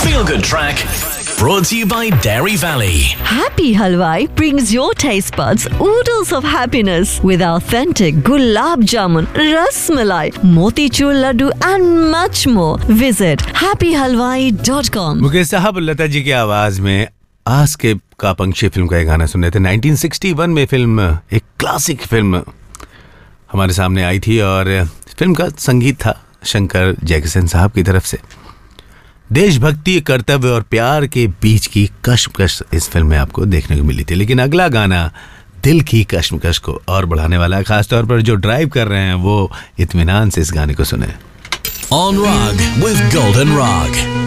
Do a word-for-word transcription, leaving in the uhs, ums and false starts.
Feel Good Track brought to you by Dairy Valley. Happy Halwai brings your taste buds oodles of happiness with authentic gulab jamun, ras malai, motichur laddu and much more. Visit happy halwai dot com. Mukesh साहब लता जी की आवाज में आस के का पंक्षी film का एक गाना सुन रहे थे। नाइनटीन सिक्सटी वन में फिल्म, एक क्लासिक फिल्म हमारे सामने आई थी और फिल्म का संगीत था शंकर जयकिशन साहब की तरफ से। देशभक्ति, कर्तव्य और प्यार के बीच की कश्मकश इस फिल्म में आपको देखने को मिली थी। लेकिन अगला गाना दिल की कश्मकश को और बढ़ाने वाला है, खासतौर पर जो ड्राइव कर रहे हैं वो इत्मीनान से इस गाने को सुने। On Rug with Golden Rug.